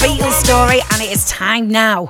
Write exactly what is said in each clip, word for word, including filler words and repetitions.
Beatles story, and it is time now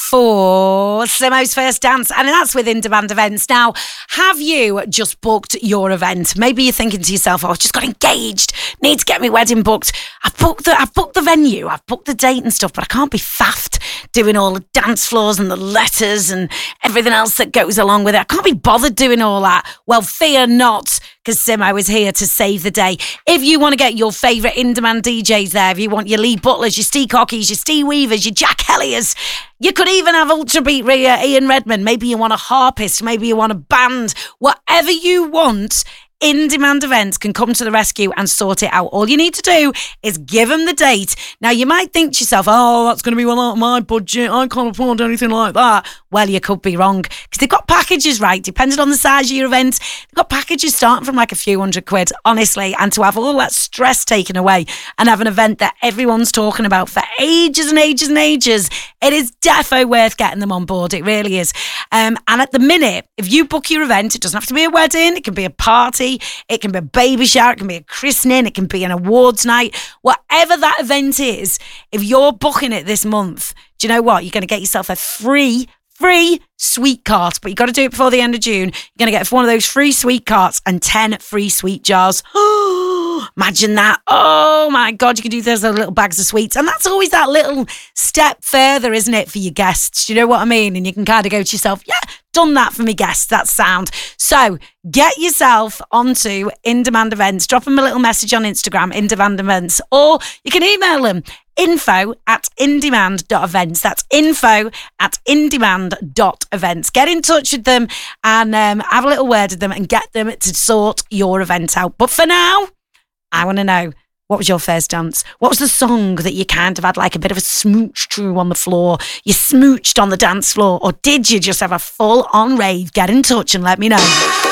for Simo's first dance, and that's with In Demand Events. Now, have you just booked your event? Maybe you're thinking to yourself, oh, I've just got engaged, need to get my wedding booked. I've booked the, I've booked the venue, I've booked the date and stuff, but I can't be faffed doing all the dance floors and the letters and everything else that goes along with it. I can't be bothered doing all that. Well, fear not, because Simo is here to save the day. If you want to get your favourite in-demand D Js there, if you want your Lee Butlers, your Steve Cockies, your Steve Weavers, your Jack Helliers, you could even have Ultra Beat uh, Ian Redmond. Maybe you want a harpist, maybe you want a band. Whatever you want, In Demand Events can come to the rescue and sort it out. All you need to do is give them the date. Now, you might think to yourself, oh, that's going to be well out of my budget. I can't afford anything like that. Well, you could be wrong, because they've got packages, right? Depending on the size of your event, they've got packages starting from like a few hundred quid, honestly. And to have all that stress taken away and have an event that everyone's talking about for ages and ages and ages, it is defo worth getting them on board. It really is. Um, and at the minute, if you book your event, it doesn't have to be a wedding. It can be a party. It can be a baby shower. It can be a christening. It can be an awards night. Whatever that event is, if you're booking it this month, do you know what? You're going to get yourself a free Free sweet cart, but you've got to do it before the end of June. You're going to get one of those free sweet carts and ten free sweet jars. Oh, imagine that. Oh my God, you can do those little bags of sweets. And that's always that little step further, isn't it, for your guests? Do you know what I mean? And you can kind of go to yourself, yeah, done that for me guests. That's sound. So get yourself onto In Demand Events. Drop them a little message on Instagram, In Demand Events, or you can email them. Info at indemand dot events. That's info at indemand dot events. Get in touch with them and um, have a little word with them and get them to sort your event out. But for now, I want to know, what was your first dance? What was the song that you kind of had like a bit of a smooch to on the floor? You smooched on the dance floor, or did you just have a full on rave? Get in touch and let me know.